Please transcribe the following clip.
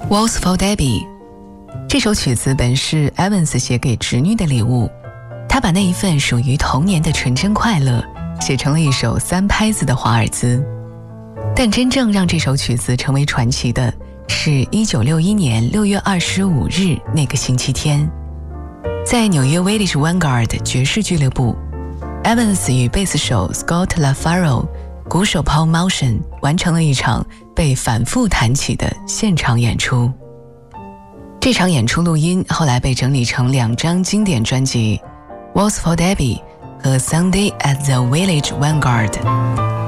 Waltz for Debbie 这首曲子本是 Evans 写给侄女的礼物，他把那一份属于童年的纯真快乐写成了一首3拍子的华尔兹。但真正让这首曲子成为传奇的是1961年6月25日那个星期天，在纽约 Village Vanguard 爵士俱乐部， Evans 与贝斯手 Scott LaFaro、 鼓手 Paul Motion 完成了一场被反复弹起的现场演出。这场演出录音后来被整理成2张经典专辑， Waltz for Debbie 和 Sunday at the Village Vanguard。